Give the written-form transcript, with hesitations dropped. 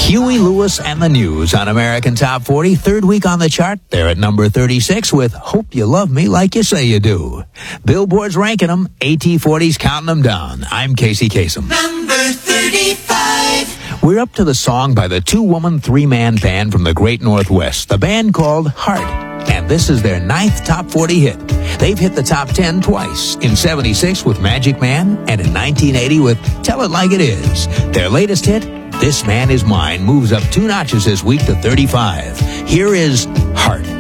Huey Lewis and the News on American Top 40, third week on the chart. They're at number 36 with Hope You Love Me Like You Say You Do. Billboard's ranking them, AT40's counting them down. I'm Casey Kasem. Number 35. We're up to the song by the two-woman, three-man band from the Great Northwest, the band called Heart. And this is their 9th Top 40 hit. They've hit the top 10 twice, in 76 with Magic Man and in 1980 with Tell It Like It Is. Their latest hit, This Man Is Mine, moves up 2 notches this week to 35. Here is Heart.